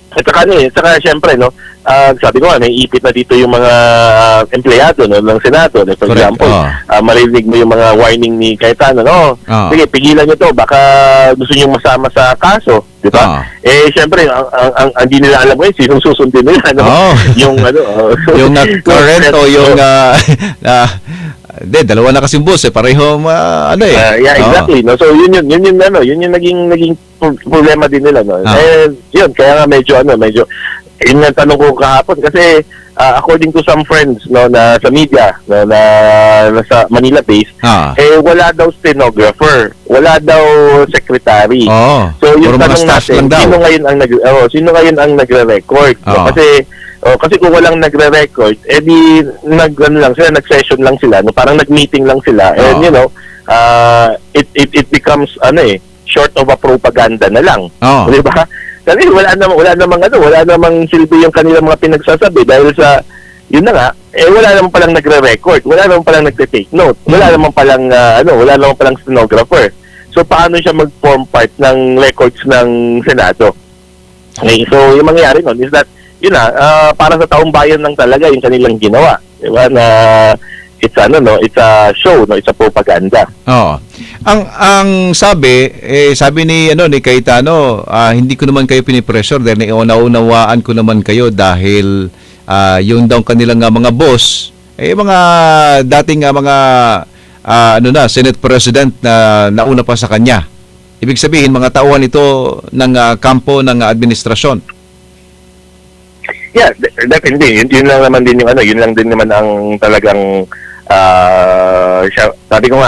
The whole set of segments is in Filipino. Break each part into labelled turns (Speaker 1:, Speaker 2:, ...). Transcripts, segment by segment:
Speaker 1: At saka siyempre, no, sabi ko nga, naiipit na dito yung mga empleyado, no, ng Senado. No? For example, marinig mo yung mga warning ni Cayetano, no? Sige, pigilan nyo to, baka gusto nyo masama sa kaso, di ba? Siyempre, ang hindi nila alam ngayon, sinong susundin nila, no? Yung,
Speaker 2: yung current o yung, dalawa na kasing boss, pareho,
Speaker 1: yeah, exactly, no? So, yun yung naging problema din nila, no? Yun, kaya nga medyo, yun ang tanong ko kahapon kasi according to some friends, no, na sa media, no, na sa Manila base, wala daw stenographer, wala daw secretary. So yung tanong natin, sino ngayon ang nagre-record? No? Kasi kung walang nagre-record, di nag-session lang sila, no? Parang nag-meeting lang sila. And you know, it becomes short of a propaganda na lang. Di ba? Kasi wala namang silbi yung kanilang mga pinagsasabi dahil sa yun na nga, wala naman palang nagre-record, wala naman palang nagte-take note, wala naman palang stenographer. So paano siya mag-form part ng records ng Senado? Okay, so yung mangyayari nun is that para sa taong bayan lang talaga yung kanilang ginawa. Diba? Na it's a show, no, it's a propaganda.
Speaker 2: Ang sabi ni Cayetano, hindi ko naman kayo pinipressure dahil naunawaan ko naman kayo dahil yung daw kanilang mga boss, mga dating mga Senate President na nauna pa sa kanya. Ibig sabihin, mga tauhan ito ng kampo ng administrasyon.
Speaker 1: Yeah, definitely. Yun lang naman din yun lang din naman ang talagang sabi ko nga,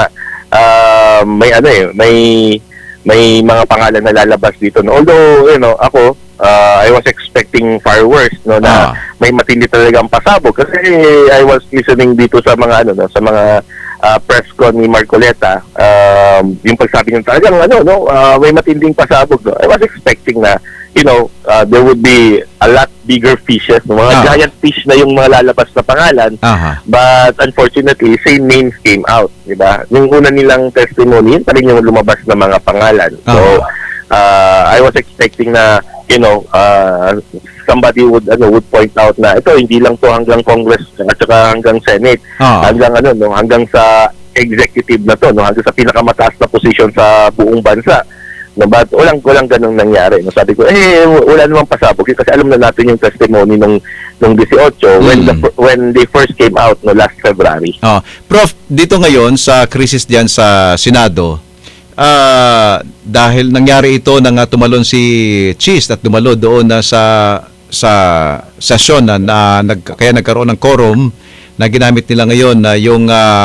Speaker 1: may mga pangalan na lalabas dito. No? Although, ako, I was expecting far worse, no, na may matindi talagang pasabog kasi I was listening dito sa mga sa mga press con ni Marcoleta, yung pagsabi niya talagang may matinding pasabog, no. I was expecting na there would be a lot bigger fishes, mga giant fish na yung mga lalabas na pangalan. But unfortunately, same names came out, di ba? Yung una nilang testimony, yun pa rin yung lumabas na mga pangalan. So, I was expecting na, somebody would point out na ito, hindi lang to hanggang Congress at saka hanggang Senate, hanggang sa executive na to, hanggang sa pinakamataas na posisyon sa buong bansa. No, but walang ganung nangyari. No, sabi ko, wala namang pasabog kasi alam na natin yung testimony nung 18 when they first came out last February.
Speaker 2: Prof, dito ngayon sa krisis diyan sa Senado, dahil nangyari ito nang tumalon si Cheese at dumalo doon na sa sesyon kaya nagkaroon ng quorum na ginamit nila ngayon na yung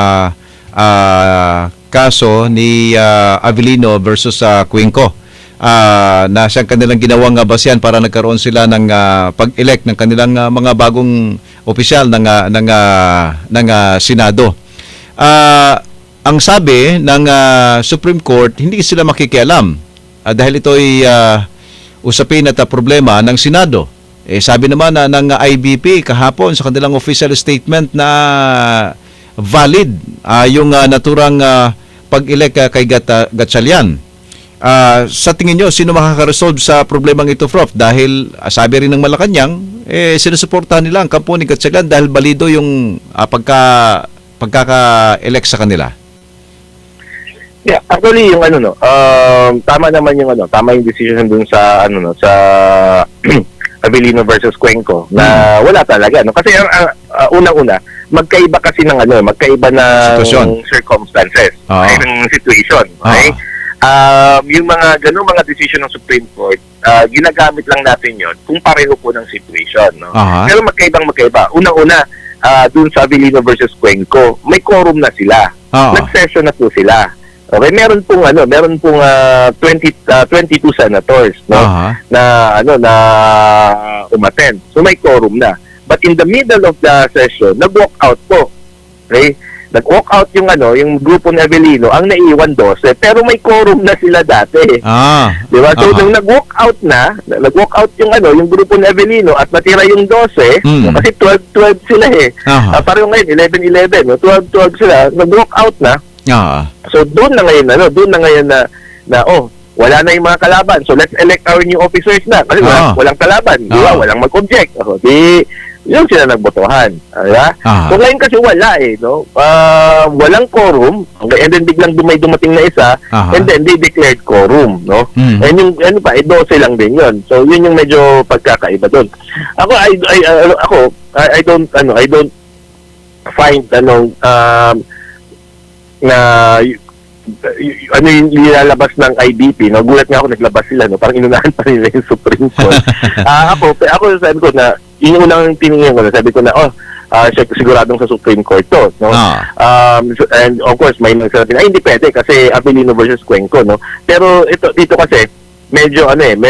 Speaker 2: kaso ni Avellino versus Cuenco, na siyang kanilang ginawang basehan para nagkaroon sila ng pag-elect ng kanilang mga bagong opisyal ng Senado. Ang sabi ng Supreme Court, hindi sila makikialam dahil ito ay usapin at problema ng Senado. Sabi naman ng IBP kahapon sa kanilang official statement na valid yung naturang pag-elect kay Gatchalian. Sa tingin nyo, sino makaka-resolve sa problemang ito, Prof? Dahil sabi rin ng Malacanang, sinusuportahan nila ang kampo ni Gatchalian dahil balido yung pagkaka-elect sa kanila.
Speaker 1: Yeah, actually yung tama naman yung tama yung decision dun sa sa Avellino versus Cuenco na wala talaga, no? Kasi unang-una, magkaiba kasi ng magkaiba na circumstances, ng situation, okay? Yung mga mga decision ng Supreme Court, ginagamit lang natin yon kung pareho po ng situation, no? Pero magkaiba. Unang-una, dun sa Avellino versus Cuenco, may quorum na sila. Nag-session na po sila. Okay, meron pong 22 senators, no, na umattend. So may quorum na. But in the middle of the session, nag-walk out po. Okay? Nag-walk out yung grupo ni Avellino, ang naiwan 12, pero may quorum na sila dati. Di ba? So nung nag-walk out yung grupo ni Avellino at natira yung 12, kasi 12 sila pareho ngayon 11-11, no? 12 sila, nag-walk out na. So doon na ngayon na wala na yung mga kalaban. So let's elect our new officers na. Kasi walang kalaban. Di ba? Walang mag-object. Di, yun sila nagbotohan. Diba? So ngayon kasi wala no? Walang quorum, and then biglang dumating na isa, and then they declared quorum, no? And yung, 12 lang din yun. So yun yung medyo pagkakaiba doon. I don't find, yung nilalabas ng IDP, no? Gulat nga ako, naglabas sila, no? Parang inunahan pa nila yung Supreme Court. Ako sabi ko na, yung unang tiningin ko na, sabi ko na, siguradong sa Supreme Court to, no? And of course, may nagsasabi na, hindi pwede kasi Avellino versus Cuenco, no? Pero dito kasi, medyo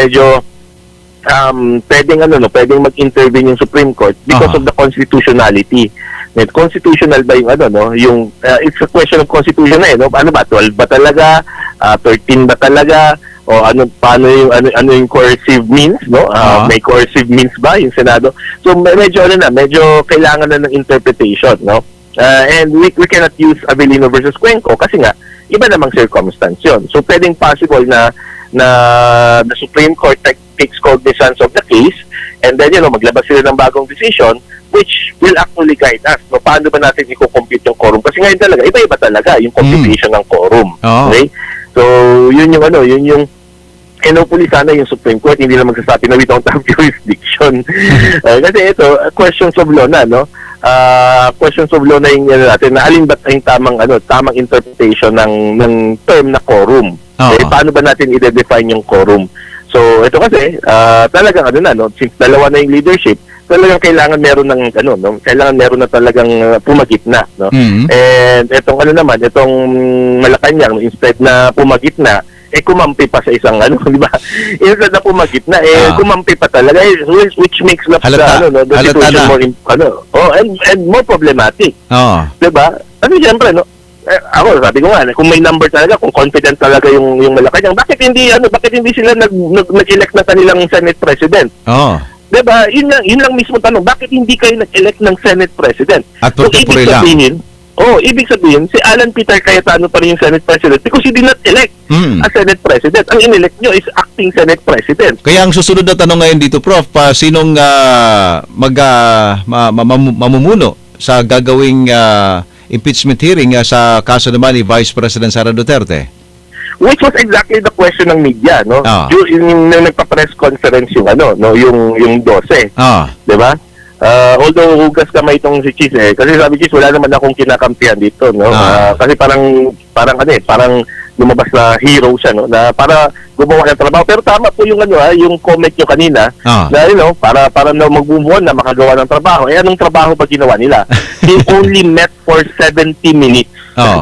Speaker 1: pwedeng mag-intervene yung Supreme Court because of the constitutionality. Constitutional ba yung yung it's a question of constitution no? Ano ba, 12 ba talaga, 13 ba talaga, o paano yung yung coercive means, no? May coercive means ba yung Senado? So medyo medyo kailangan na ng interpretation, no? And we cannot use Avellino versus Cuenco kasi nga iba namang circumstance yun. So pwedeng possible na the Supreme Court takes cognizance of the case, and then maglabas sila ng bagong decision which will actually guide us. No, paano ba natin i-compute yung quorum? Kasi ngayon talaga, iba-iba talaga yung computation ng quorum. Okay? So, yun yung hopefully sana yung Supreme Court hindi na magsasabi na we don't have jurisdiction. Kasi ito, questions of law na, no? Questions of law na yung natin, na alin ba yung tamang interpretation ng term na quorum. Okay? Paano ba natin i-define yung quorum? So, ito kasi, talagang since dalawa na yung leadership, talagang kailangan meron ng kailangan meron na talagang pumagitna, no? And itong itong Malacanang, instead na pumagitna, kumampi pa sa isang di ba? Instead na pumagitna, kumampi pa talaga, which makes the situation more and more problematic. Di ba? Kasi siyempre, ako sabi ko nga, kung may number talaga, kung confident talaga yung Malacanang, bakit hindi sila nag-elect ng kanilang Senate President? Diba? Yun lang mismo tanong, bakit hindi kayo nag-elect ng Senate President?
Speaker 2: At ibig
Speaker 1: sabihin, si Alan Peter Cayetano pa rin yung Senate President because he did not elect a Senate President. Ang inelect nyo is acting Senate President.
Speaker 2: Kaya ang susunod na tanong ngayon dito, Prof, sinong mamumuno sa gagawing impeachment hearing sa kaso naman ni Vice President Sara Duterte?
Speaker 1: Which was exactly the question ng media, no? Yung nagpa-press conference yung yung 12. Di ba? Although hugas kamay itong si Cheese kasi sabi Cheese, wala naman akong kinakampihan dito, no? Kasi parang lumabas na hero siya, no? Na para gumawa ng trabaho. Pero tama po yung yung comment nyo kanina, na para na mag-move on, na makagawa ng trabaho. Anong trabaho ba ginawa nila? They only met for 70 minutes.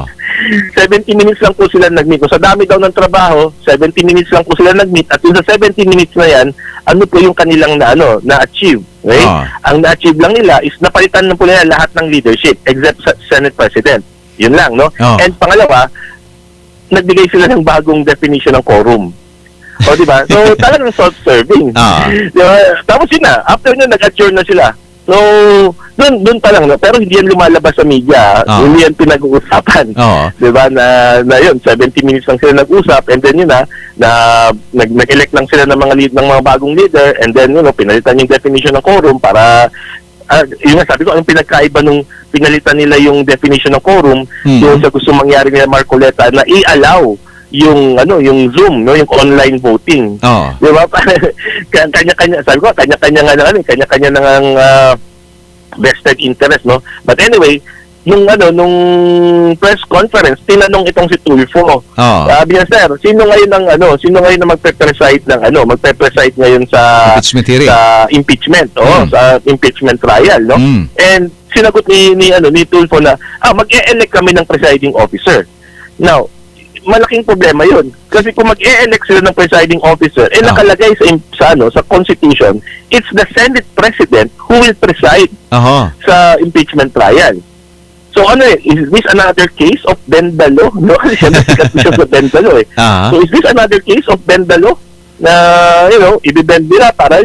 Speaker 1: 70 minutes lang po sila nag-meet. Sa dami daw ng trabaho, 70 minutes lang po sila nag-meet. At yung sa 70 minutes na yan, ano po yung kanilang na-achieve? Okay? Ang na-achieve lang nila is napalitan na po nila lahat ng leadership except sa Senate President. Yun lang, no? And pangalawa, nagbigay sila ng bagong definition ng quorum. O, di ba? So, talagang self-serving. Diba? Tapos yun na, after na nag-adjourn na sila. So, doon pa lang, no? Pero hindi yan lumalabas sa media. Hindi yan pinag-uusapan. Diba? Na yun, 70 minutes lang sila nag-usap, and then yun na nag-elect lang sila ng mga bagong leader, and then pinalitan yung definition ng quorum para yun nga, sabi ko, ang pinagkaiba nung pinalitan nila yung definition ng quorum yung sa gusto mangyari nila Marcoleta na i-allow yung Zoom, no, yung online voting. Di ba? Kanya-kanya, sabi ko, kanya-kanya ng vested interest, no. But anyway, nung press conference, tinanong itong si Tulfo. Sabi niya, sir, sino ngayon ang magpe-preside ngayon sa
Speaker 2: impeachment hearing,
Speaker 1: sa impeachment, sa impeachment trial, no? And sinagot ni Tulfo na mag-e-elect kami ng presiding officer. Now, malaking problema yun. Kasi kung mag-e-elect sila ng presiding officer, nakalagay sa Constitution, it's the Senate President who will preside sa impeachment trial. So is this another case of Bendalo? No? Siya nasikat siya sa Bendalo So is this another case of Bendalo na, i-bend nila para,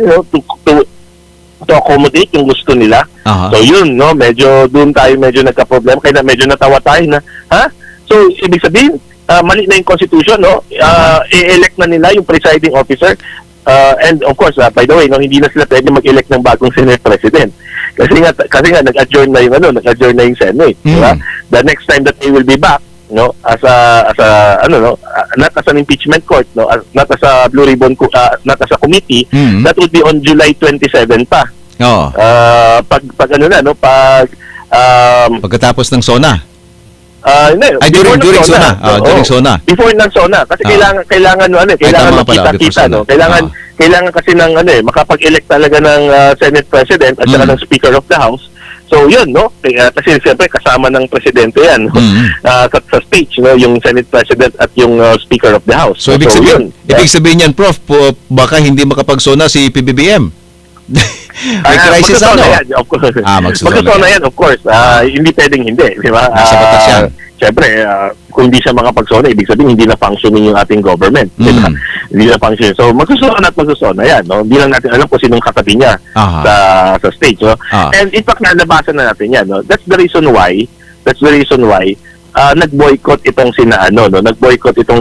Speaker 1: to accommodate yung gusto nila? So yun, no? Doon tayo medyo nagka-problem. Kaya medyo natawa tayo na, So, ibig sabihin, mali na yung constitution, no? I-elect na nila yung presiding officer. And of course, by the way, no, hindi na sila pwede mag-elect ng bagong Senate President. Kasi nga nag-adjourn na yung Senate, di ba? The next time that they will be back, no, as a not as an impeachment court, no, not as a blue ribbon not as a committee, that would be on July 27 pa.
Speaker 2: Oo.
Speaker 1: Pag ano na, no,
Speaker 2: Pagkatapos ng SONA.
Speaker 1: Ay,
Speaker 2: during SONA. During SONA.
Speaker 1: Before ng SONA kasi kailangan magkita-kita, no. Kailangan kasi ng makapag-elect talaga ng Senate President at saka ng Speaker of the House. So yun, no, kasi siyempre kasama ng presidente yan, no? Sa speech, no, yung Senate President at yung Speaker of the House.
Speaker 2: So ibig sabihin yan, Prof, baka hindi makapag-SONA si PBBM. May crisis na, no?
Speaker 1: Yan, of course. Magsasona yan, of course. Hindi pwedeng hindi, di ba?
Speaker 2: Sa batas yan.
Speaker 1: Siyempre, kung hindi siya makapagsona, ibig sabihin hindi na functioning yung ating government. Diba? Hindi na functioning. So, magsusona yan. No? Hindi lang natin alam kung sinong katabi niya sa stage. No? And in fact, nabasa na natin yan. No? That's the reason why nag-boycott itong nag-boycott itong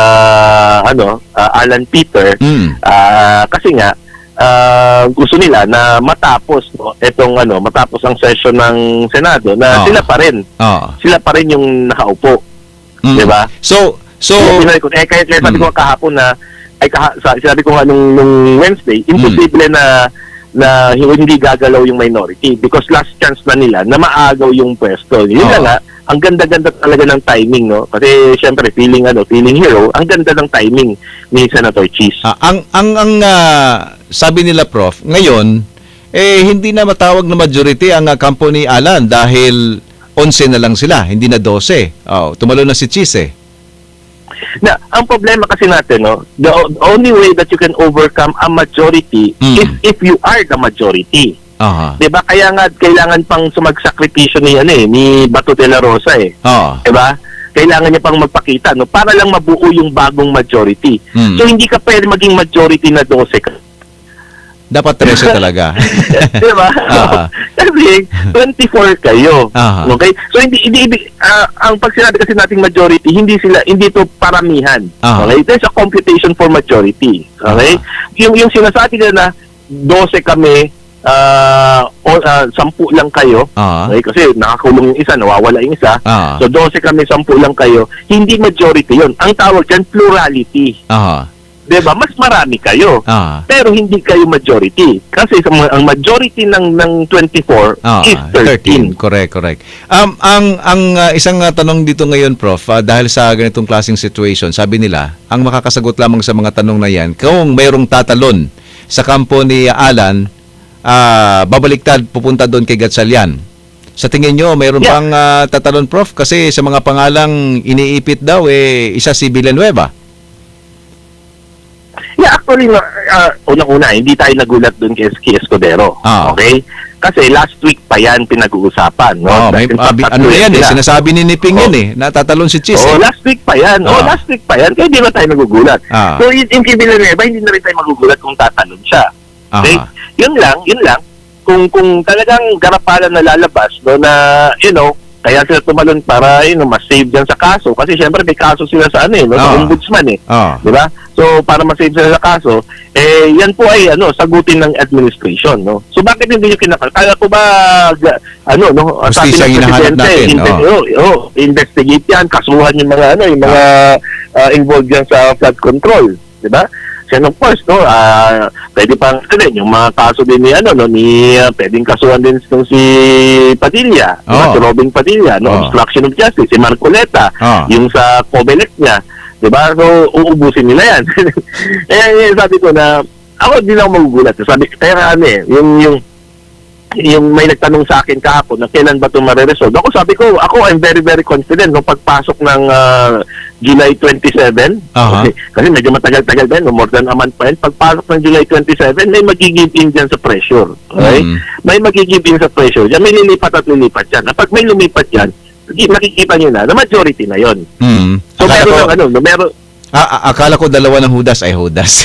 Speaker 1: Alan Peter kasi nga gusto nila na matapos matapos ang session ng Senado na sila pa rin yung nakaupo. 'Di ba? So kaya sabi ko kahapon sabi ko nga nung Wednesday, imposible na hindi gagalaw yung minority because last chance na nila na maagaw yung pwesto. Yun nga, ang ganda-ganda talaga ng timing, no? Kasi syempre feeling hero, ang ganda ng timing ni Senator Cheese.
Speaker 2: Ang sabi nila, Prof, ngayon hindi na matawag na majority ang kampo ni Alan dahil 11 na lang sila, hindi na 12. Tumalo na si Cheese.
Speaker 1: Na, ang problema kasi natin, no, the only way that you can overcome a majority is if you are the majority. Diba? Kaya nga kailangan pang sumagsakripisyo ni Bato de la Rosa Diba? Kailangan niya pang magpakita, no, para lang mabuo yung bagong majority. So hindi ka pwede maging majority na 12 ka.
Speaker 2: Dapat 13 talaga.
Speaker 1: Diba? Kasi 24 kayo. Okay? So hindi ang pag sinabi kasi nating majority, hindi to paramihan. Okay? There's a computation for majority. Okay? Yung sinasabi nila na 12 kami, 10 lang kayo. Okay? Kasi nakakulong yung isa, nawawala yung isa. So 12 kami, 10 lang kayo. Hindi majority 'yon. Ang tawag diyan plurality. Diba? Mas marami kayo. Pero hindi kayo majority. Kasi ang majority ng 24 is 13.
Speaker 2: Correct. Ang isang tanong dito ngayon, Prof, dahil sa ganitong klaseng situation, sabi nila, ang makakasagot lamang sa mga tanong na yan, kung mayroong tatalon sa kampo ni Alan, babaliktad, pupunta doon kay Gatchalian. Sa tingin nyo, mayroon pang tatalon, Prof? Kasi sa mga pangalang iniipit daw, isa si Villanueva.
Speaker 1: Yeah, actually, unang-una, hindi tayo nagulat doon kay Escudero. Okay? Kasi last week pa yan pinag-uusapan. No? Sinasabi ni Niping yun natatalon si Cheese. Last week pa yan. Last week pa yan. Kaya hindi na tayo nagugulat. So, in Villanueva, hindi na rin tayo magugulat kung tatalon siya. Okay? Yun lang. Kung talagang garapalan na lalabas, no, na, kaya sila tumalon para mas-save dyan sa kaso kasi syempre may kaso sila sa sa ombudsman di ba? So para mas-save sila sa kaso yan po ay sagutin ng administration, no. So bakit hindi niyo kaya ko ba sabi ng presidente investigate yan, kasuhan yung mga involved yan sa flood control, di ba? And of course, no, pwede pang yung mga kaso din ni pwedeng kasuhan din si Padilla, si Robin Padilla, obstruction of justice, si Marcoleta, yung sa COMELEC niya, 'di ba? So uubusin nila yan. Sabi ko na ako din ako magugulat. Sabi kaya yung may nagtanong sa akin kahapon na kailan ba ito mareresolve. Sabi ko, I'm very, very confident nung pagpasok ng July 27. Kasi medyo matagal-tagal ba yun, more than a month pa yun. Pagpasok ng July 27, may mag-give in dyan sa pressure. Okay? May mag-give in sa pressure. Diyan, may lilipat at lilipat yan. Kapag may lumipat yan, nakikita nyo na majority na yun. So,
Speaker 2: akala ko dalawa ng Judas ay Judas.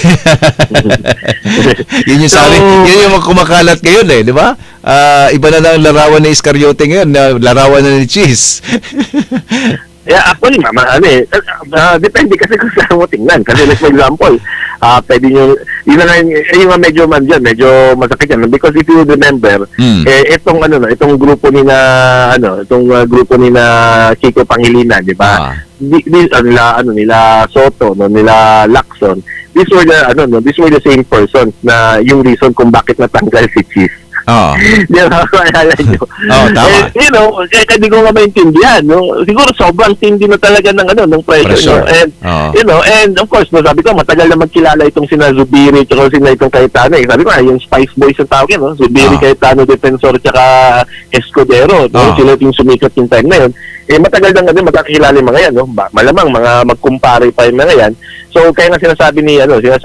Speaker 2: Yun yung sabi, yun yung kumakalat ngayon di ba? Iba na lang larawan ni Iscariote ngayon, larawan na ni Cheese.
Speaker 1: Yeah, actually, depende kasi kung saan mo tingnan. Kasi like for example, pwede nyo, yun na nga yung medyo man dyan, medyo masakit yan. Because if you remember, itong grupo ni na, grupo ni na Chico Pangilinan, di ba? Nila Soto, nila Lacson, these were the same persons na yung reason kung bakit natanggal si Chief. Di ba? Kaya nyo.
Speaker 2: Tama.
Speaker 1: Hindi ko nga maintindihan, no? Siguro sobrang tindi na talaga ng pressure. And, and of course, sabi ko, matagal na magkilala itong sina Zubiri tsaka sina itong Cayetano. Sabi ko, yung Spice Boys ang tawag yun, no? Zubiri, Cayetano, Defensor, tsaka Escudero. No? Sila yung sumikat yung time na yun. Matagal na nga din magkakilala yung mga yan, no? Malamang mga magkumpare pa yung mga yan. So, kaya nga sinasabi ni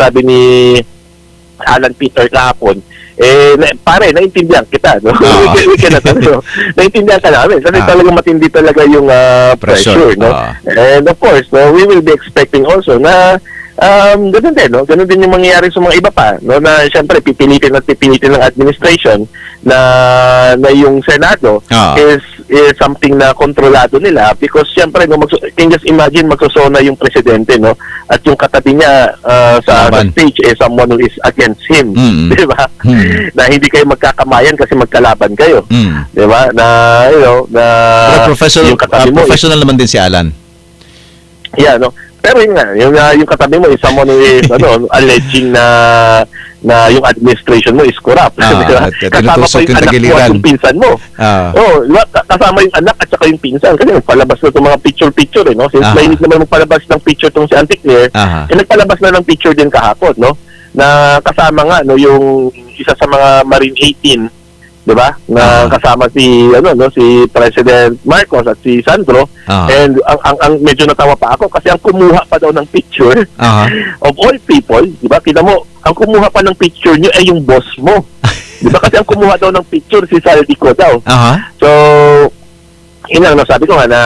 Speaker 1: Alan Peter kahapon, pare, naintindihan kita, no? We cannot, naintindihan ka namin. Kasi talagang matindi talaga yung pressure, no? And of course, we will be expecting also na ganun din, no? Ganun din yung mangyayari sa mga iba pa, no? Na siyempre pipilitin ng administration na yung Senado is something na kontrolado nila because siyempre no, can just imagine magsosona yung presidente, no? At yung katabi niya sa stage someone who is against him, di ba? Na hindi kayo magkakamayan kasi magkalaban kayo, di ba? Na
Speaker 2: pero professional naman din si Alan.
Speaker 1: Yeah, no. Pero yun nga, yung katabi mo is someone who is alleging na yung administration mo is corrupt. Kasama pa yung anak mo at yung pinsan mo. Kasama yung anak at saka yung pinsan. Kasi nagpalabas na itong mga picture-picture, no? Since mainit naman magpalabas ng picture itong si Anticlear, nagpalabas na ng picture din kahapon, no? Na kasama nga, no, yung isa sa mga Marine 18, di ba? Na kasama si President Marcos at si Sandro. And ang medyo natawa pa ako kasi ang kumuha pa daw ng picture of all people, di ba? Kita mo, ang kumuha pa ng picture niyo ay yung boss mo. Di ba? Kasi ang kumuha daw ng picture si Saldico daw. So, sabi ko nga na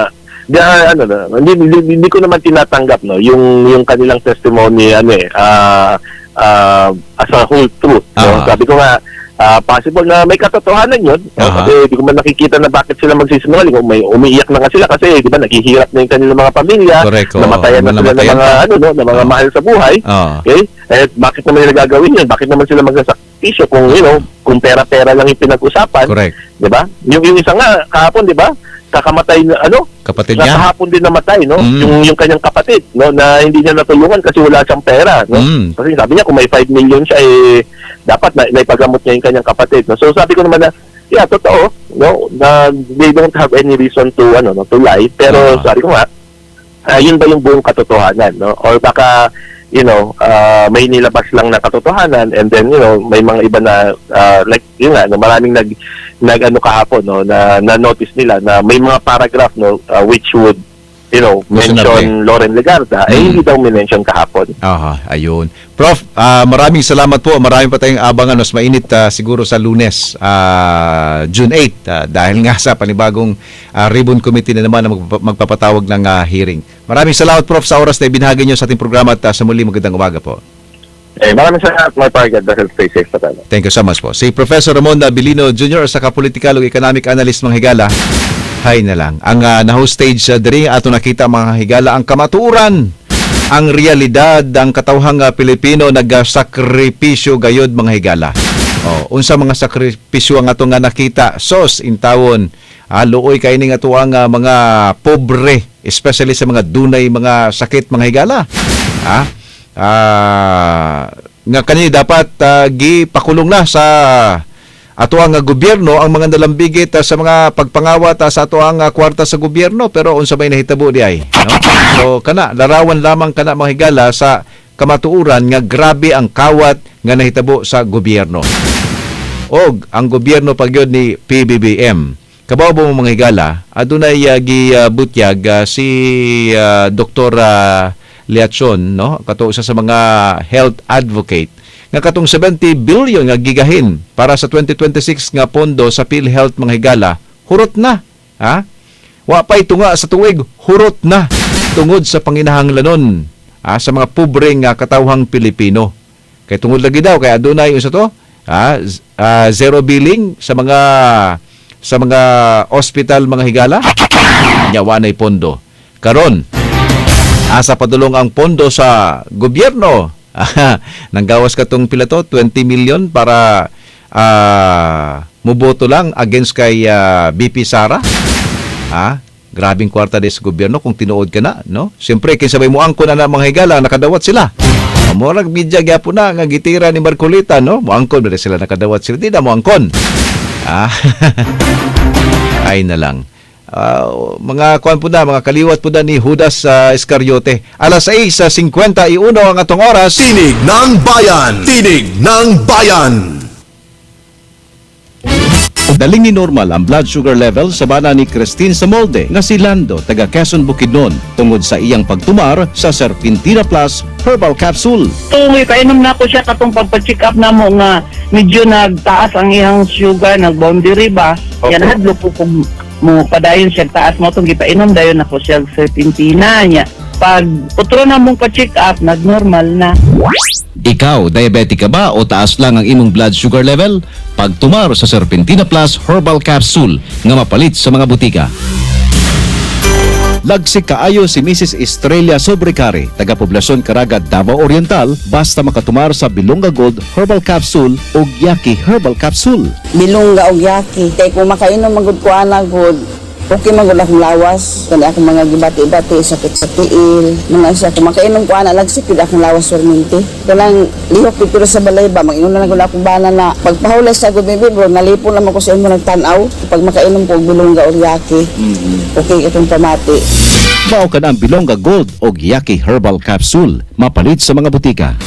Speaker 1: hindi ko naman tinatanggap, no, yung kanilang testimony as a whole truth, no? Sabi ko nga possible na may katotohanan yun, kasi di ko man nakikita na bakit sila magsisinungaling. Umiiyak na nga sila kasi di ba naghihirap na yung kanilang mga pamilya.
Speaker 2: Correct.
Speaker 1: Namatayan na sila ng mga mahal sa buhay. Okay? Eh bakit naman nila gagawin yun? Bakit naman sila magsasakrisyo kung pera-pera lang yung pinag-usapan?
Speaker 2: Correct.
Speaker 1: Di ba? Yung isa nga kahapon, di ba? Kakamatay na
Speaker 2: kapatid niya.
Speaker 1: Kahapon din namatay, no? Yung kanyang kapatid, no, na hindi niya natulungan kasi wala siyang pera, no? Kasi sabi niya kung may 5 million siya dapat naipagamot niya yung kanyang kapatid, no? So sabi ko naman na totoo, no, na they don't have any reason to lie, pero sabi ko nga yun ba yung buong katotohanan, no? Or baka may nilabas lang na katotohanan and then may mga iba na like yun nga, no, maraming kahapon, no, na notice nila na may mga paragraph, no, which would mention Loren Legarda hindi daw mention kahapon.
Speaker 2: Ayun. Prof, maraming salamat po. Marami pa tayong abangan. Mas mainit siguro sa Lunes, June 8, dahil nga sa panibagong ribbon committee na naman na magpapatawag ng hearing. Maraming salamat, Prof, sa oras na ibinahagi nyo sa ating programa at sa muli magandang umaga po.
Speaker 1: Maraming salamat, my target. Dahil stay safe pa tayo.
Speaker 2: Thank you so much po. Si Professor Ramon Abilino Jr. sa Political ug Economic Analyst ng Higala. Hay na lang. Ang na-hostage diri ato nakita mga higala ang kamatuuran, ang realidad, ang katawhang Pilipino nagsakripisyo gayod mga higala. Unsa mga sakripisyo ang ato nga nakita sos intawon luoy kay ning ato ang mga pobre, especially sa mga dunay mga sakit mga higala. Nga kanini dapat gipakulong na sa ato ang gobyerno ang mga nalambigit sa mga pagpangawat sa ato ang kwarta sa gobyerno, pero unsa may nahitabo di ay, no? So larawan lamang kana mga higala sa kamatuuran nga grabe ang kawat nga nahitabo sa gobyerno. Og ang gobyerno pagyod ni PBBM. Kabaw mo mga higala, adunay gibutyag si Dr. Leachon, no? Kato isa sa mga health advocate nga katong 70 billion nga gigahin para sa 2026 nga pondo sa PhilHealth mga higala, hurot na. Wa pa ito nga sa tuig, hurot na tungod sa panginahanglanon sa mga pobre nga katawhang Pilipino. Kay tungod lagi daw kay adunay usa to, zero billing sa mga hospital mga higala, nya wa nay pondo. karon. Asa padulong ang pondo sa gobyerno. Nanggawas ka tong pila to 20 million para muboto lang against kay BP Sara. Grabing kwarta din sa gobyerno kung tinuod ka na, no? Siyempre kinsabay mo angkon na mga higala nakadawat sila. Murag media gyapon na nga gitira ni Marcolita, no? Moangkon na sila nakadawat sila, di na moangkon. Ay na lang. Mga kuan po na, mga kaliwat po na ni Judas Iscariote. Alas 6:51 ang atong oras.
Speaker 3: Tinig ng Bayan! Tinig ng Bayan!
Speaker 2: Daling ni normal ang blood sugar level sa bana ni Christine Samolde nga si Lando taga Quezon Bukidnon tungod sa iyang pagtumar sa Serpentina Plus Herbal Capsule.
Speaker 4: Tuloy kainom na ko siya katong pagpa-check up na mo nga medyo nagtaas ang iyang sugar, nag-boundary ba?
Speaker 1: Okay.
Speaker 4: Yan hadlo po kung mo padayon siya taas mo itong gipainom dayon ako siya Serpentina niya. Pag utro na mong pa-check up, nag-normal na.
Speaker 5: Ikaw, diabetic ka ba o taas lang ang imong blood sugar level? Pagtumar sa Serpentina Plus Herbal Capsule nga mapalit sa mga butika. Lagsik kaayo si Mrs. Estrella Sobrecari, taga Poblasyon Caraga, Davao Oriental, basta makatumar sa Bilonga Gold Herbal Capsule o Yaki Herbal Capsule.
Speaker 6: Bilongga og yaki. Kay kung makainom magud ko ana gud, okay magud akong lawas. Kani akong mga gibati-bati, sakit sa tiil. Mga siya kung makainom ko ana lagsik gud akong lawas perminti. Kanang lihok gud pero sa balay ba mag-inom na gud akong bana na pagpahulay sa gud bibi bro, nalipon naman ko sa imo nagtan-aw. Pag makainom ko og bilongga og yaki. Okay itong pamati.
Speaker 5: Mao ka na ang Bilonga Gold o Yaki Herbal Capsule, mapalit sa mga butika.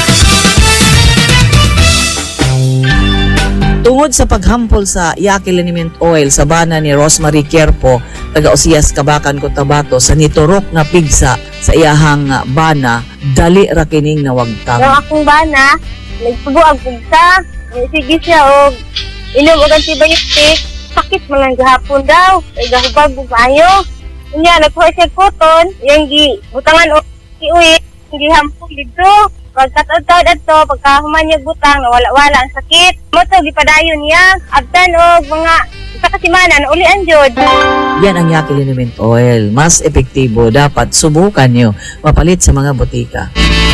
Speaker 7: Tungod sa paghampol sa Yaki Liniment Oil sa bana ni Rosemary Querpo, taga Osias, Kabakan, Cotabato, sa niturok na pigsa sa iyahang bana, dali ra kining nawagtang.
Speaker 8: Yung akong bana, nagsubo ang pugsa, sige siya o inom o antibiotic, sakit man lang gahapon daw, ay gahubag o maayo. Kanya, nagkuha siya koton, yung butangan o iuwi, hindi hampong dito. Pagkataod-taod ato, pagkahuman niya butang, nawala-wala ang sakit. Moto, gipadayon niya, abtan o mga isa kasimana, naulian jud.
Speaker 7: Yan ang Yaki Liniment Oil. Mas epektibo, dapat subukan nyo. Mapalit sa mga butika.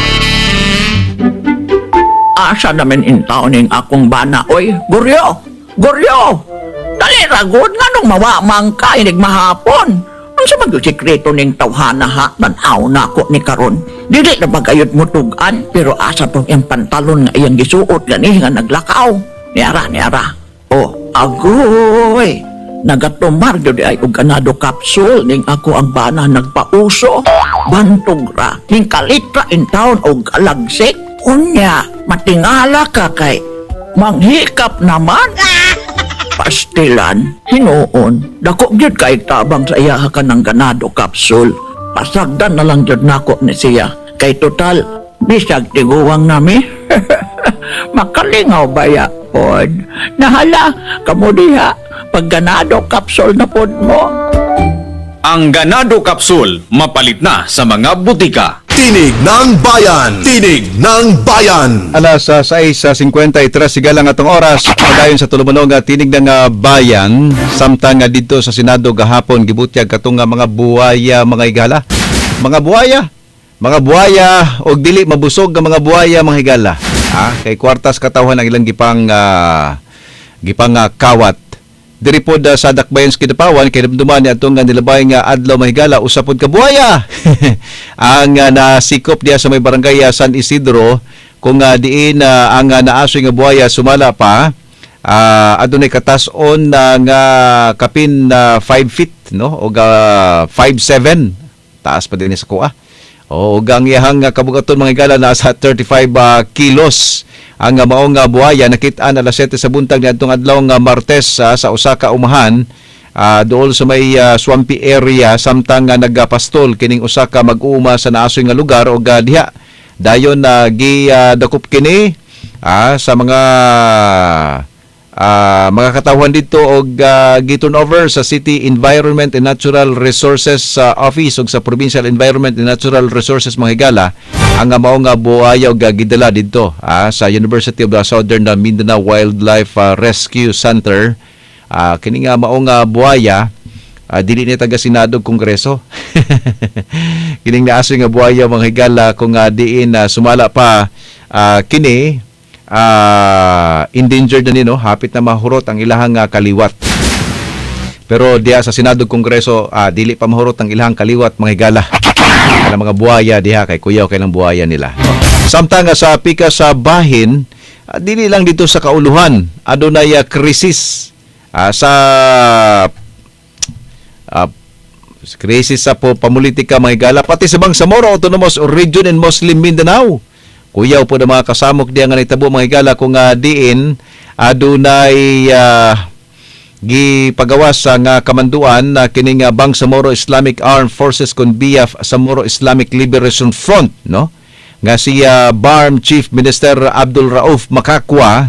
Speaker 9: Asa namin intaw ning akong bana, oy, Goryo! Goryo! Dali ragod nga nung mawamang ka, inig mahapon. Ang sa mag-sikreto ning tawhana ha, tanaw na ako ni karon. Dili na magayot mo tugan, pero asa tong yung pantalon nga iyang gisuot gani nga naglakaw. Niara. Oh, agoy! Nagatumar jud ay og ganado capsule ning ako ang bana nagpauso. Bantog ra, ning kalitra in town og alagsik. Unya, matingala ka kay manghikap naman. Pastilan, hinuon, dako gyud kay tabang sa iya ka ng ganado capsule. Pasagdan na lang gyud nako ni siya. Kay total, bisag tiguwang nami. Makalingaw ba ya, pod? Nahala, kamo diha, pag ganado capsule na pod mo.
Speaker 3: Ang Ganado Capsule, mapalit na sa mga butika. Tinig ng Bayan! Tinig ng Bayan!
Speaker 2: Alas 6:53 sigalang atong oras. Padayon sa tulumanog nga tinig ng bayan. Samtang dito sa Senado gahapon gibutyag katong mga buwaya mga higala. Mga buwaya og dili mabusog nga mga buwaya mga higala. Kay kwartas katawhan ang ilang gipang kawat. Diri pod sa Dakbayan Kidapawan kay dumduman ni atong nilabay nga adlaw mahigala usapod ka buhaya. Ang nasikop diya sa may barangay San Isidro kung diin ang naasoy nga buhaya sumala pa adunay katas-on nga kapin 5 feet no o 5'7" taas pa din sa kuha. O ang iyahang kabugaton mga higala nasa 35 kilos. Ang maong buhaya nakit-an alas 7 sa buntag niadtong adlaw nga Martes sa Osaka Umahan dool sa may swampy area samtang nagapastol kining usa ka mag-uuma sa naasoy nga lugar o diha dayon gidakop kini sa mga katawhan dito og giturn over sa City Environment and Natural Resources Office ug sa Provincial Environment and Natural Resources mga higala ang mao nga buhaya og gidala dito sa University of the Southern Mindanao Wildlife Rescue Center. Kini nga mao nga buhaya dili ni taga Senado Kongreso. Kining naaso nga buhaya mga higala kung diin sumala pa kini endangered na nino, hapit na mahurot ang ilahang kaliwat. Pero diya sa Senado Kongreso dili pa mahurot ang ilahang kaliwat mga higala. Ang mga buhaya diha kay kuyaw kay lang buhaya nila. Samtang sa pika sa bahin, dili lang dito sa kauluhan adunay krisis sa krisis sa pamulitika mga higala pati sa Bangsamoro Autonomous Region in Muslim Mindanao. Kuyaw po na mga kasamok diya nga nitabo mga higala kung diin adunay gipagawas sa nga kamanduan kining Bangsamoro Islamic Armed Forces kon BIAF Samoro Islamic Liberation Front, no? Nga si BARM Chief Minister Abdul Rauf Makakwa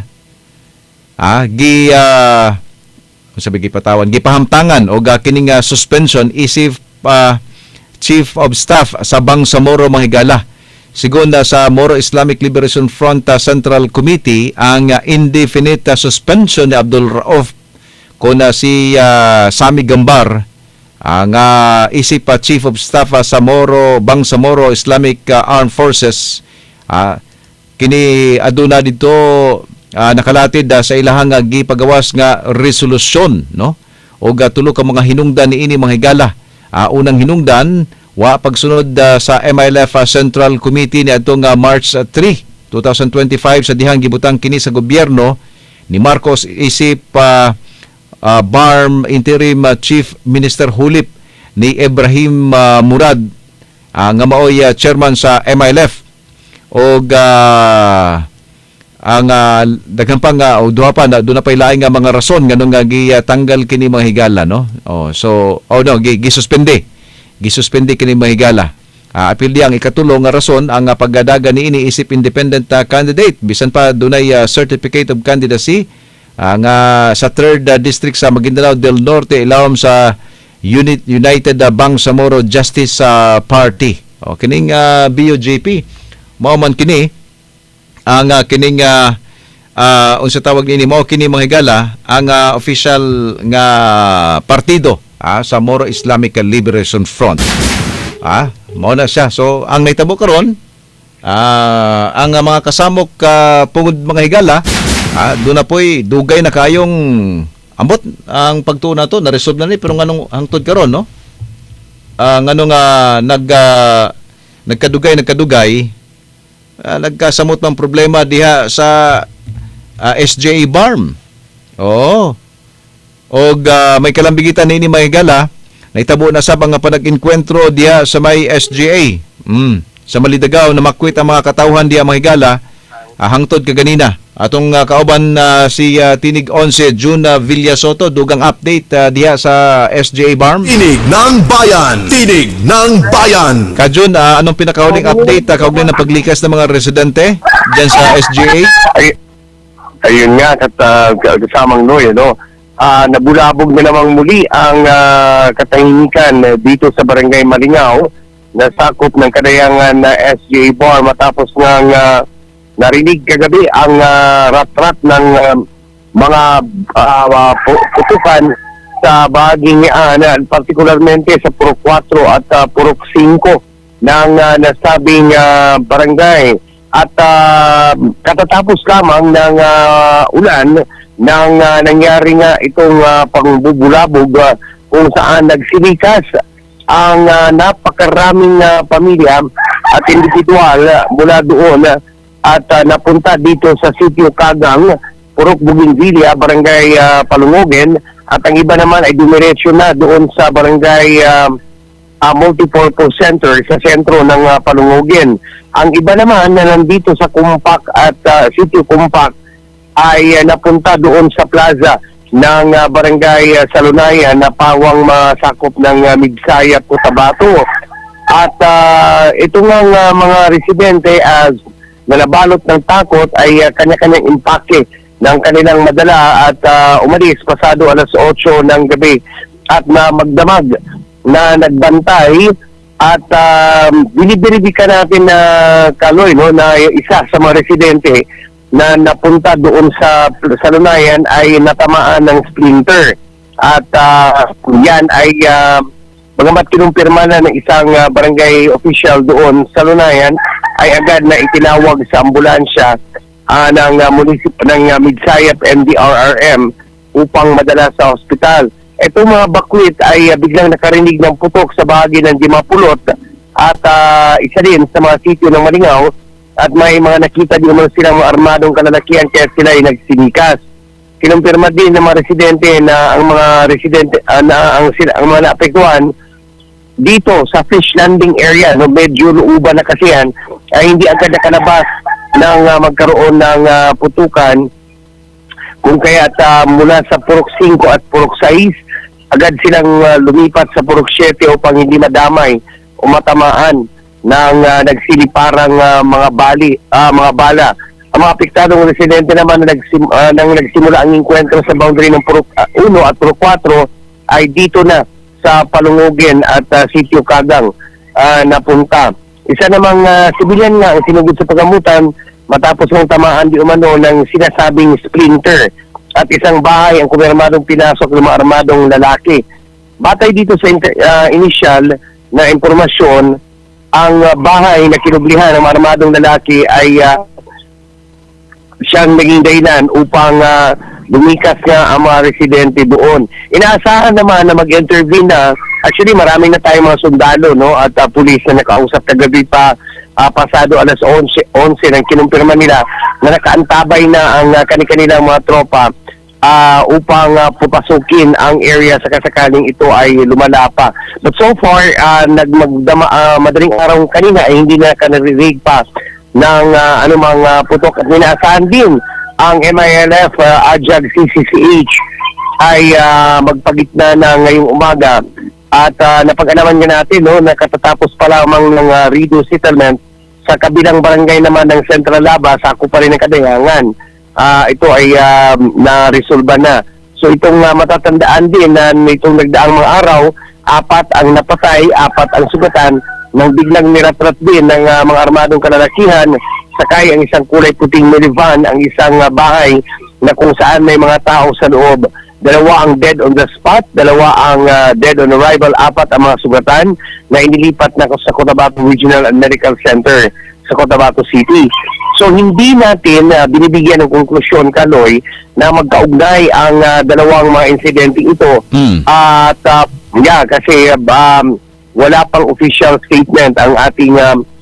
Speaker 2: gipahamtangan o kining suspension isip Chief of Staff sa Bangsamoro mga higala. Sigon sa Moro Islamic Liberation Front Central Committee ang indefinite suspension ni Abdul Rauf kung si Sami Gambar ang isip Chief of Staff sa Bangsamoro Islamic Armed Forces. Kini aduna dito nakalatid sa ilahang gipagawas nga resolusyon, no? O tulo ka mga hinungdan niini mga higala. Unang hinungdan wa pagsunod sa MILF Central Committee ni adtong March 3, 2025 sa dihang gibutang kini sa gobyerno ni Marcos isip BARM Interim Chief Minister Hulip ni Ibrahim Murad nga maoy chairman sa MILF og ang daghang pang duha pa doon na pay laing nga mga rason nganong nga gitanggal kini mga higala, no? Gisuspende kini mga higala. Apil diyang ikatulo nga rason ang pagdadaga niini isip independent candidate bisan pa dunay certificate of candidacy nga sa 3rd District sa Maguindanao del Norte ilawom sa United Bangsamoro Justice Party. Kining BOJP mao man kini ang kining unsa tawag nini mao kini mga higala ang official nga partido sa Moro Islamic Liberation Front. Mao na siya. So ang naitabo karon ang mga kasamok pugod mga higala doon na po'y dugay na kayong ambot ang pagtuon na to, na-resolve na ni, pero nganong hangtod karon, no? Nganong nagkadugay, nagkasamot ng problema diha sa SJA BARM. Oo. Og may kalambigitan ni mga higala, naitabo na sa nga panag-enkwentro diha sa may SJA. Sa Malidagaw na makwit ang mga katawhan diha mga higala, hangtod kaganina. Atong kauban si Tinig 11 June Villasoto dugang update diha sa SJA BARM.
Speaker 3: Tinig ng Bayan! Tinig ng Bayan!
Speaker 2: Kajun, anong pinakahuling update kaugnay ng paglikas ng mga residente diyan sa SJA?
Speaker 1: Ayun nga, kasamang Noy, no? Nabulabog na namang muli ang katahimikan dito sa Barangay Malingaw na sakop ng kadayangan na SJA BARM matapos ng narinig kagabi ang rat-rat ng mga putukan sa bahaging partikularmente sa Purok 4 at Purok 5 ng nasabing barangay. At katatapos lamang ng ulan nang nangyari nga itong pangbubulabog kung saan nagsilikas ang napakaraming pamilya at individual mula doon at napunta dito sa Sitio Kagang, Purok Bougainvillea, Barangay Palungogen, at ang iba naman ay dumiretso na doon sa Barangay Multipurpose Center sa sentro ng Palungogen. Ang iba naman na nandito sa Kumpak at Sitio Kumpak ay napunta doon sa plaza ng Barangay Salunayan na pawang masakop ng Migsaya, Cotabato. At itong mga residente as na nabalot ng takot ay kanya-kanyang impake ng kanilang madala at umalis pasado alas 8 ng gabi at na magdamag na nagbantay at binibiribika natin na Kaloy, no, na isa sa mga residente na napunta doon sa Salunayan ay natamaan ng splinter At yan ay bagamat kinumpirma na ng isang barangay official doon sa Lunayan, ay agad na itinawag sa ambulansya ng Midsayap NDRRM upang madala sa ospital. Itong mga bakwit ay biglang nakarinig ng putok sa bahagi ng Dimapulot at isa din sa mga sityo ng Malingaw, at may mga nakita din naman silang mga armadong kalalakihan kaya sila ay nagsinikas. Kinumpirma din ng mga residente na ang mga residente ang mga naapektuhan dito sa fish landing area, no, medyo luuban na kasi yan, ay hindi agad nakalabas ng magkaroon ng putukan, kung kaya't mula sa Purok 5 at Purok 6 agad silang lumipat sa Purok 7 upang hindi madamay o matamaan ng nagsiliparang mga bala. Ang mga apektadong residente naman nang nagsimula ang inkwentro sa boundary ng Purok 1 at Purok 4 ay dito na sa Palungugen at Sitio Kagang napunta. Isa namang sibilyan nga ang sinugod sa paggamutan matapos ng tamaan di umano ng sinasabing splinter, at isang bahay ang kumpirmadong pinasok ng mga armadong lalaki. Batay dito sa initial na impormasyon, ang bahay na kinublihan ng mga armadong lalaki ay siyang naging dahilan upang lumikas nga ang mga residente doon. Inaasahan naman na mag-intervene na, actually marami na tayong mga sundalo, no, at pulis na nakausap kagabi pa, pasado alas 11 nang kinumpirma nila na nakaantabay na ang kanilang mga tropa upang pupasukin ang area sa kasakaling ito ay lumala pa. But so far, madaling araw kanina ay hindi na kanarinig pa ng anumang putok, at ninaasahan din ang MILF AJAG CCCH ay magpagitna na ngayong umaga, at napag-alaman nga natin, no, na katatapos pa lamang ng Rido settlement sa kabilang barangay naman ng Central Laba, sako pa rin ng Kadayangan. Ito ay na-resolba na. So itong matatandaan din na itong nagdaang mga araw, 4 ang napatay, 4 ang sugatan nang biglang niratrat din ng mga armadong kalalakihan, sakay ang isang kulay puting minivan ang isang bahay na kung saan may mga tao sa loob. 2 ang dead on the spot, 2 ang dead on arrival, 4 ang mga sugatan na inilipat na sa Cotabato Regional and Medical Center sa Cotabato City. So hindi natin binibigyan ng konklusyon, Kaloy, na magkaugnay ang dalawang mga insidente ito. At kasi wala pang official statement ang ating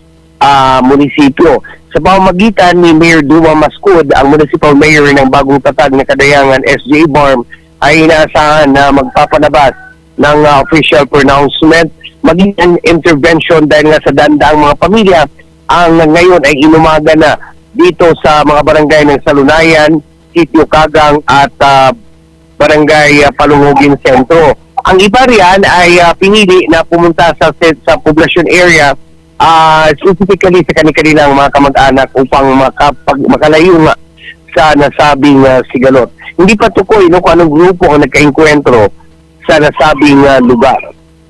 Speaker 1: munisipyo. Sa pamamagitan ni Mayor Duma Mascud, ang municipal mayor ng bagong tatag na Kadayangan, SJ Barm, ay inaasahan na magpapalabas ng official pronouncement, maging an intervention dahil nga sa dandaang mga pamilya ang ngayon ay inumaga na dito sa mga barangay ng Salunayan, Sitio Kagang at Barangay Palungugin Sentro. Ang iba riyan ay pinili na pumunta sa poblasyon area, specifically sa kanilang mga kamag-anak upang makalayo nga sa nasabing sigalot. Hindi pa tukoy kung anong grupo ang nagkainkwentro sa nasabing lugar.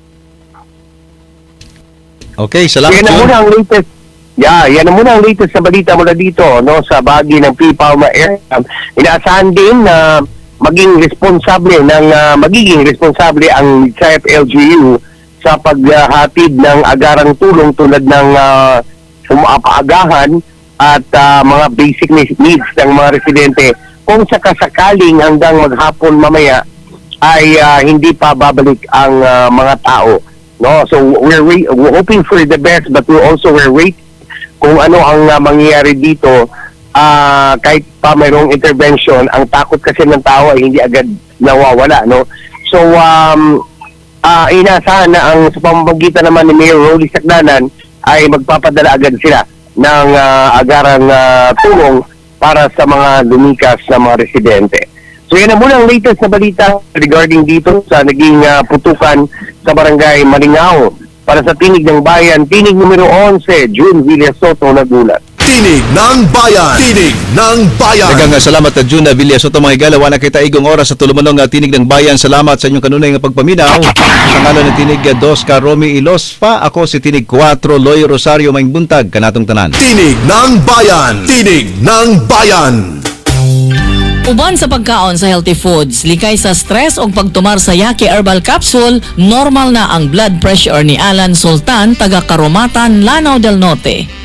Speaker 2: Okay, salamat.
Speaker 1: Yan na muna ang latest. Yan na muna ang latest na balita mula dito, no, sa bahagi ng P-Palma area. Inaasahan din na magiging responsable ang Midsayap LGU sa paghatid ng agarang tulong tulad ng paagahan at mga basic needs ng mga residente kung sakasakaling hanggang maghapon mamaya ay hindi pa babalik ang mga tao, no. So we're hoping for the best, but we're waiting kung ano ang mangyayari dito. Kahit pa mayroong intervention, ang takot kasi ng tao ay hindi agad nawawala, no. So inaasahan na ang sa pamamagitan naman ni Mayor Rolly Sacdanan ay magpapadala agad sila ng agarang tulong para sa mga lumikas na mga residente. So yan na muna ang latest na balita regarding dito sa naging putukan sa Barangay Malingaw. Para sa Tinig ng Bayan, Tinig numero 11, June Villasoto nagulat.
Speaker 3: Tinig ng Bayan! Tinig ng Bayan!
Speaker 2: Daghang salamat at June Villasoto, mga igala. Wala kita igong oras sa tulumanong Tinig ng Bayan. Salamat sa inyong kanunay nga pagpaminaw. Sa ngalan ng Tinig 2, Romy Ilospa. Ako si Tinig 4, Loy Rosario Maing Buntag. Kanatong tanan.
Speaker 3: Tinig ng Bayan! Tinig ng Bayan!
Speaker 7: Uban sa pagkaon sa healthy foods, likay sa stress o pagtumar sa Yaki Herbal Capsule, normal na ang blood pressure ni Alan Sultan, taga Karomatan, Lanao del Norte.